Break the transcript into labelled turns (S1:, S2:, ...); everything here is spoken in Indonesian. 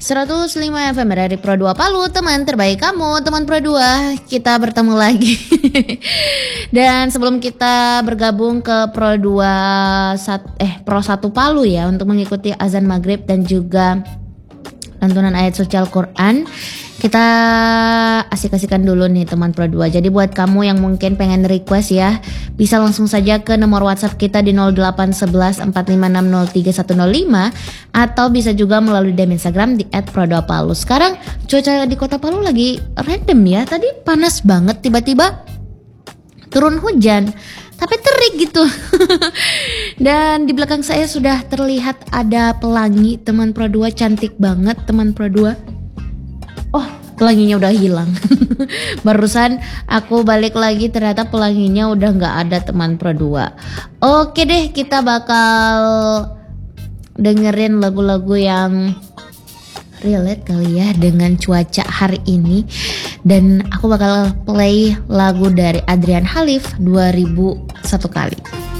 S1: 105 FM dari Pro 2 Palu, teman terbaik kamu, teman Pro 2. Kita bertemu lagi. Dan sebelum kita bergabung ke Pro 1 Palu ya, untuk mengikuti azan maghrib dan juga lantunan ayat suci Al-Quran, kita asik-asikan dulu nih teman Pro 2. Jadi buat kamu yang mungkin pengen request ya, bisa langsung saja ke nomor WhatsApp kita di 0811 4560305 atau bisa juga melalui DM Instagram di @pro2palu. Sekarang cuaca di Kota Palu lagi random ya. Tadi panas banget, tiba-tiba turun hujan, tapi terik gitu. Dan di belakang saya sudah terlihat ada pelangi teman Pro 2, cantik banget teman Pro 2. Oh, pelanginya udah hilang. Barusan aku balik lagi, ternyata pelanginya udah gak ada teman Pro 2. Oke deh, kita bakal dengerin lagu-lagu yang relate kali ya dengan cuaca hari ini. Dan aku bakal play lagu dari Adrian Khalif, 2001 kali.